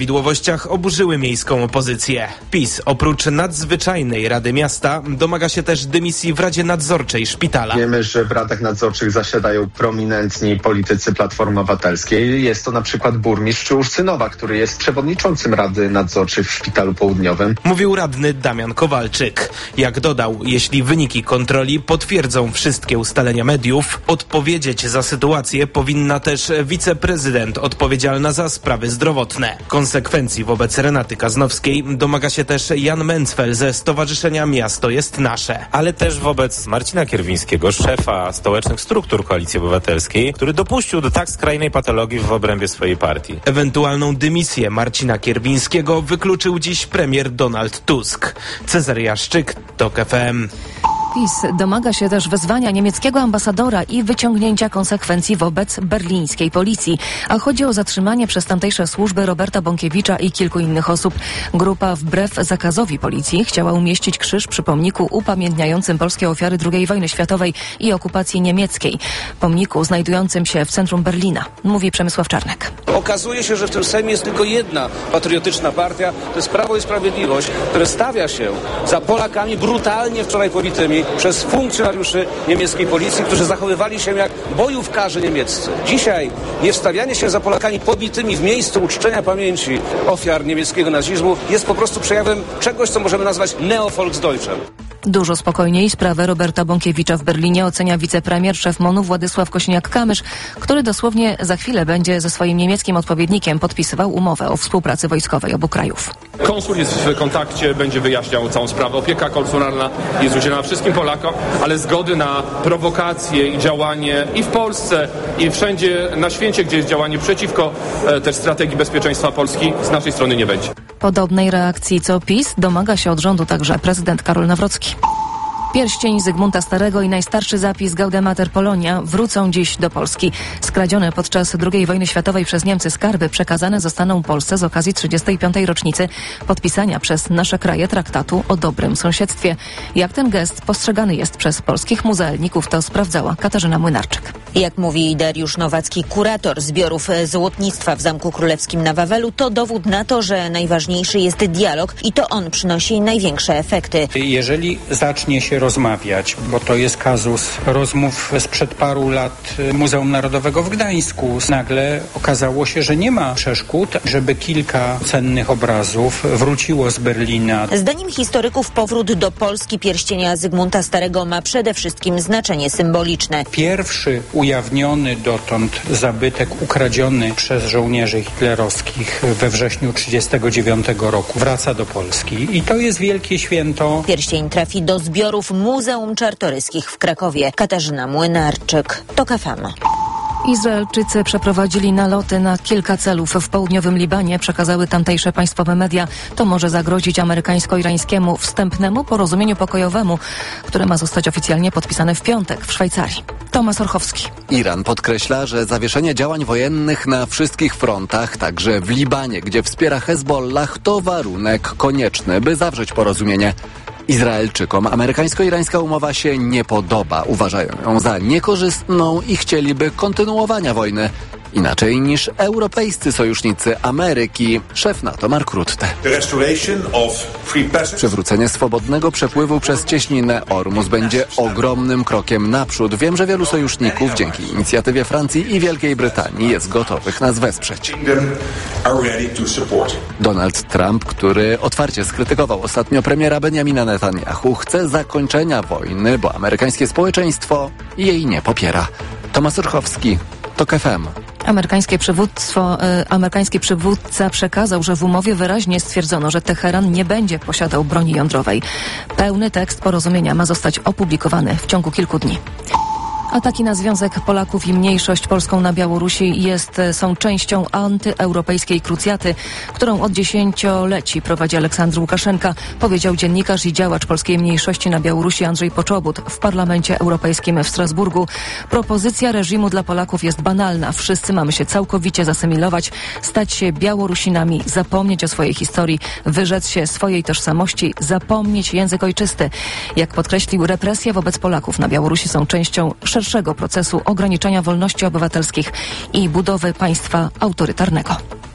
Prawidłowościach oburzyły miejską opozycję. PiS oprócz nadzwyczajnej Rady Miasta domaga się też dymisji w Radzie Nadzorczej szpitala. Wiemy, że w radach nadzorczych zasiadają prominentni politycy Platformy Obywatelskiej. Jest to na przykład burmistrz Ursynowa, który jest przewodniczącym Rady Nadzorczej w Szpitalu Południowym. Mówił radny Damian Kowalczyk. Jak dodał, jeśli wyniki kontroli potwierdzą wszystkie ustalenia mediów, odpowiedzieć za sytuację powinna też wiceprezydent odpowiedzialna za sprawy zdrowotne. Konsekwencji wobec Renaty Kaznowskiej domaga się też Jan Mencfel ze Stowarzyszenia Miasto jest Nasze. Ale też wobec Marcina Kierwińskiego, szefa stołecznych struktur Koalicji Obywatelskiej, który dopuścił do tak skrajnej patologii w obrębie swojej partii. Ewentualną dymisję Marcina Kierwińskiego wykluczył dziś premier Donald Tusk. Cezary Jaszczyk, TOK FM. PiS domaga się też wezwania niemieckiego ambasadora i wyciągnięcia konsekwencji wobec berlińskiej policji. A chodzi o zatrzymanie przez tamtejsze służby Roberta Bąkiewicza i kilku innych osób. Grupa wbrew zakazowi policji chciała umieścić krzyż przy pomniku upamiętniającym polskie ofiary II wojny światowej i okupacji niemieckiej. Pomniku znajdującym się w centrum Berlina. Mówi Przemysław Czarnek. Okazuje się, że w tym Sejmie jest tylko jedna patriotyczna partia. To jest Prawo i Sprawiedliwość, które stawia się za Polakami brutalnie wczoraj pobitymi przez funkcjonariuszy niemieckiej policji, którzy zachowywali się jak bojówkarze niemieccy. Dzisiaj niewstawianie się za Polakami pobitymi w miejscu uczczenia pamięci ofiar niemieckiego nazizmu jest po prostu przejawem czegoś, co możemy nazwać Neo-Volksdeutschem. Dużo spokojniej sprawę Roberta Bąkiewicza w Berlinie ocenia wicepremier, szef MON-u Władysław Kosiniak-Kamysz, który dosłownie za chwilę będzie ze swoim niemieckim odpowiednikiem podpisywał umowę o współpracy wojskowej obu krajów. Konsul jest w kontakcie, będzie wyjaśniał całą sprawę. Opieka konsularna jest udzielana wszystkim Polakom, ale zgody na prowokacje i działanie i w Polsce, i wszędzie na świecie, gdzie jest działanie przeciwko też strategii bezpieczeństwa Polski, z naszej strony nie będzie. Podobnej reakcji co PiS domaga się od rządu także prezydent Karol Nawrocki. Pierścień Zygmunta Starego i najstarszy zapis Gaudemater Polonia wrócą dziś do Polski. Skradzione podczas II wojny światowej przez Niemcy skarby przekazane zostaną Polsce z okazji 35. rocznicy podpisania przez nasze kraje traktatu o dobrym sąsiedztwie. Jak ten gest postrzegany jest przez polskich muzealników, to sprawdzała Katarzyna Młynarczyk. Jak mówi Dariusz Nowacki, kurator zbiorów złotnictwa w Zamku Królewskim na Wawelu, to dowód na to, że najważniejszy jest dialog i to on przynosi największe efekty. Jeżeli zacznie się rozmawiać, bo to jest kazus rozmów sprzed paru lat Muzeum Narodowego w Gdańsku. Nagle okazało się, że nie ma przeszkód, żeby kilka cennych obrazów wróciło z Berlina. Zdaniem historyków powrót do Polski pierścienia Zygmunta Starego ma przede wszystkim znaczenie symboliczne. Pierwszy ujawniony dotąd zabytek ukradziony przez żołnierzy hitlerowskich we wrześniu 1939 roku wraca do Polski i to jest wielkie święto. Pierścień trafi do zbiorów Muzeum Czartoryskich w Krakowie. Katarzyna Młynarczyk, TOK FM. Izraelczycy przeprowadzili naloty na kilka celów w południowym Libanie, przekazały tamtejsze państwowe media. To może zagrozić amerykańsko-irańskiemu wstępnemu porozumieniu pokojowemu, które ma zostać oficjalnie podpisane w piątek w Szwajcarii. Tomasz Orchowski. Iran podkreśla, że zawieszenie działań wojennych na wszystkich frontach, także w Libanie, gdzie wspiera Hezbollah, to warunek konieczny, by zawrzeć porozumienie. Izraelczykom amerykańsko-irańska umowa się nie podoba. Uważają ją za niekorzystną i chcieliby kontynuowania wojny. Inaczej niż europejscy sojusznicy Ameryki, szef NATO Mark Rutte. Przywrócenie swobodnego przepływu przez cieśninę Ormus będzie ogromnym krokiem naprzód. Wiem, że wielu sojuszników dzięki inicjatywie Francji i Wielkiej Brytanii jest gotowych nas wesprzeć. Donald Trump, który otwarcie skrytykował ostatnio premiera Benjamina Netanyahu, chce zakończenia wojny, bo amerykańskie społeczeństwo jej nie popiera. Tomasz Orchowski, TOK FM. Amerykański przywódca przekazał, że w umowie wyraźnie stwierdzono, że Teheran nie będzie posiadał broni jądrowej. Pełny tekst porozumienia ma zostać opublikowany w ciągu kilku dni. Ataki na Związek Polaków i mniejszość polską na Białorusi są częścią antyeuropejskiej krucjaty, którą od dziesięcioleci prowadzi Aleksandr Łukaszenka, powiedział dziennikarz i działacz polskiej mniejszości na Białorusi Andrzej Poczobut w Parlamencie Europejskim w Strasburgu. Propozycja reżimu dla Polaków jest banalna. Wszyscy mamy się całkowicie zasymilować, stać się Białorusinami, zapomnieć o swojej historii, wyrzec się swojej tożsamości, zapomnieć język ojczysty. Jak podkreślił, represje wobec Polaków na Białorusi są częścią szerszego procesu ograniczania wolności obywatelskich i budowy państwa autorytarnego.